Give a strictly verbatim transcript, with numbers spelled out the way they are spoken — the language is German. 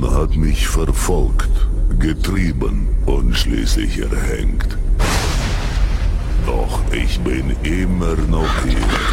Dämon hat mich verfolgt, getrieben und schließlich erhängt. Doch ich bin immer noch hier.